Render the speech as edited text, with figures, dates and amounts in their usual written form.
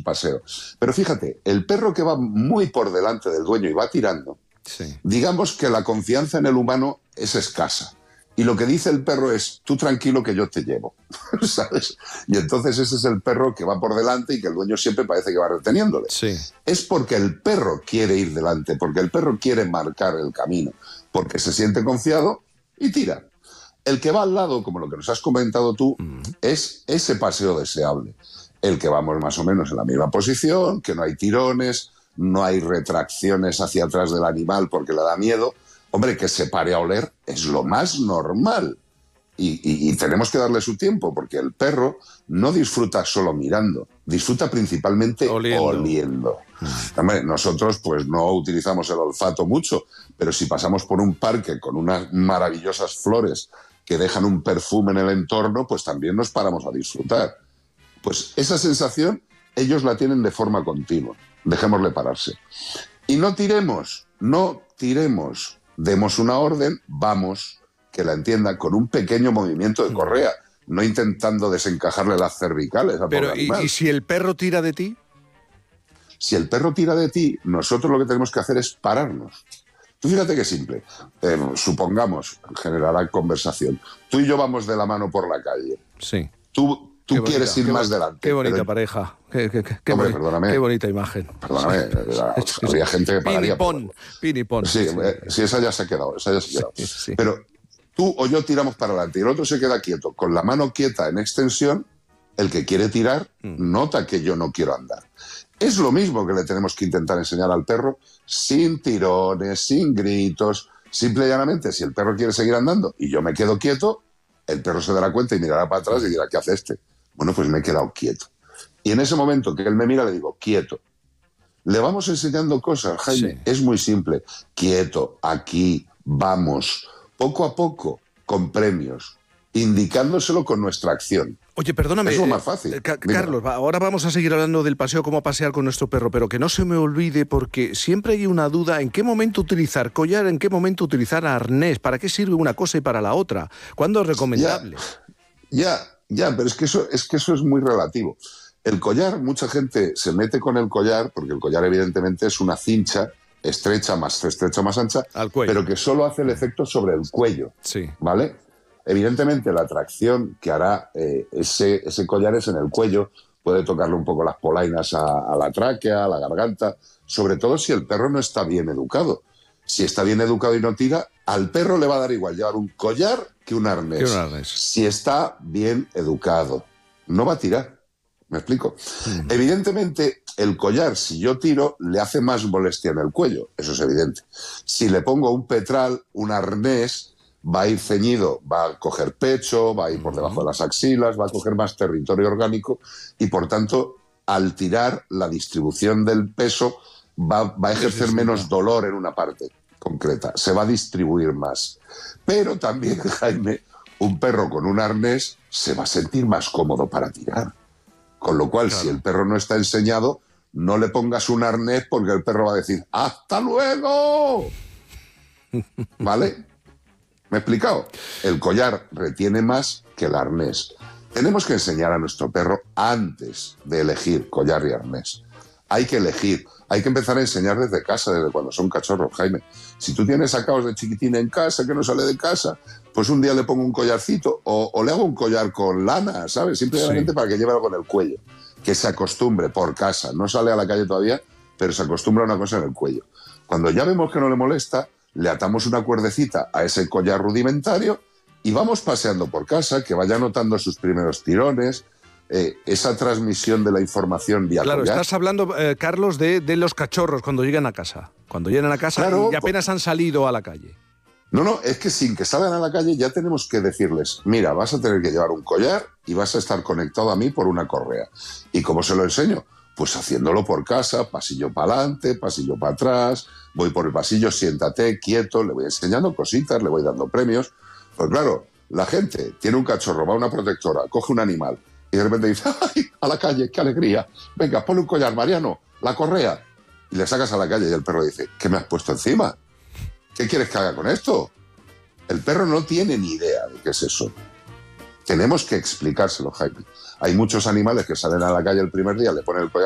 paseo. Pero fíjate, el perro que va muy por delante del dueño y va tirando, Sí. digamos que la confianza en el humano es escasa. Y lo que dice el perro es, tú tranquilo que yo te llevo, ¿sabes? Y entonces ese es el perro que va por delante y que el dueño siempre parece que va reteniéndole. Sí. Es porque el perro quiere ir delante, porque el perro quiere marcar el camino, porque se siente confiado y tira. El que va al lado, como lo que nos has comentado tú, es ese paseo deseable. El que vamos más o menos en la misma posición, que no hay tirones, no hay retracciones hacia atrás del animal porque le da miedo. Hombre, que se pare a oler es lo más normal. Y tenemos que darle su tiempo, porque el perro no disfruta solo mirando, disfruta principalmente oliendo. Hombre, nosotros pues no utilizamos el olfato mucho, pero si pasamos por un parque con unas maravillosas flores que dejan un perfume en el entorno, pues también nos paramos a disfrutar. Pues esa sensación ellos la tienen de forma continua. Dejémosle pararse. Y no tiremos. Demos una orden, vamos, que la entienda, con un pequeño movimiento de correa, no intentando desencajarle las cervicales al pobre animal. ¿Y si el perro tira de ti? Si el perro tira de ti, nosotros lo que tenemos que hacer es pararnos. Tú fíjate qué simple. Supongamos, generará conversación. Tú y yo vamos de la mano por la calle. Sí. Tú quieres ir más delante. Qué bonita pareja. Hombre, perdóname. Qué bonita imagen. Perdóname. Habría gente que pararía. Pinipón. Sí, esa ya se ha quedado. Sí. Pero tú o yo tiramos para adelante y el otro se queda quieto. Con la mano quieta en extensión, el que quiere tirar nota que yo no quiero andar. Es lo mismo que le tenemos que intentar enseñar al perro, sin tirones, sin gritos. Simple y llanamente, si el perro quiere seguir andando y yo me quedo quieto, el perro se dará cuenta y mirará para atrás y dirá, ¿qué hace este? Bueno, pues me he quedado quieto. Y en ese momento que él me mira, le digo, quieto. Le vamos enseñando cosas, Jaime. Sí. Es muy simple. Quieto, aquí, vamos. Poco a poco, con premios, indicándoselo con nuestra acción. Oye, perdóname. Es lo más fácil. Carlos, ahora vamos a seguir hablando del paseo, cómo pasear con nuestro perro, pero que no se me olvide, porque siempre hay una duda, ¿en qué momento utilizar collar, en qué momento utilizar arnés? ¿Para qué sirve una cosa y para la otra? ¿Cuándo es recomendable? Ya, pero es que eso es muy relativo. El collar, mucha gente se mete con el collar, porque el collar evidentemente es una cincha estrecha, más ancha, al cuello, pero que solo hace el efecto sobre el cuello. Sí. ¿Vale? Evidentemente la tracción que hará ese collar es en el cuello, puede tocarle un poco las polainas a la tráquea, a la garganta, sobre todo si el perro no está bien educado. Si está bien educado y no tira, al perro le va a dar igual llevar un collar que un arnés. Si está bien educado, no va a tirar. ¿Me explico? Evidentemente, el collar, si yo tiro, le hace más molestia en el cuello. Eso es evidente. Si le pongo un petral, un arnés, va a ir ceñido, va a coger pecho, va a ir por debajo de las axilas, va a coger más territorio orgánico y, por tanto, al tirar, la distribución del peso va a ejercer menos dolor en una parte concreta. Se va a distribuir más. Pero también, Jaime, un perro con un arnés se va a sentir más cómodo para tirar. Con lo cual, si el perro no está enseñado, no le pongas un arnés porque el perro va a decir ¡hasta luego! ¿Vale? ¿Me he explicado? El collar retiene más que el arnés. Tenemos que enseñar a nuestro perro antes de elegir collar y arnés. Hay que elegir, hay que empezar a enseñar desde casa, desde cuando son cachorros, Jaime. Si tú tienes sacaos de chiquitín en casa que no sale de casa, pues un día le pongo un collarcito o le hago un collar con lana, ¿sabes? Simplemente para que lleve algo en el cuello. Que se acostumbre por casa. No sale a la calle todavía, pero se acostumbra a una cosa en el cuello. Cuando ya vemos que no le molesta, le atamos una cuerdecita a ese collar rudimentario y vamos paseando por casa, que vaya notando sus primeros tirones, esa transmisión de la información vía collar. Estás hablando, Carlos, de los cachorros cuando llegan a casa. Cuando llegan a casa y apenas han salido a la calle. No, es que sin que salgan a la calle ya tenemos que decirles, mira, vas a tener que llevar un collar y vas a estar conectado a mí por una correa. ¿Y cómo se lo enseño? Pues haciéndolo por casa, pasillo para adelante, pasillo para atrás, voy por el pasillo, siéntate, quieto, le voy enseñando cositas, le voy dando premios. Pues claro, la gente tiene un cachorro, va a una protectora, coge un animal y de repente dice, ¡ay, a la calle, qué alegría! Venga, ponle un collar, Mariano, la correa. Y le sacas a la calle y el perro dice, ¿qué me has puesto encima? ¿Qué quieres que haga con esto? El perro no tiene ni idea de qué es eso. Tenemos que explicárselo, Jaime. Hay muchos animales que salen a la calle el primer día, le ponen el collar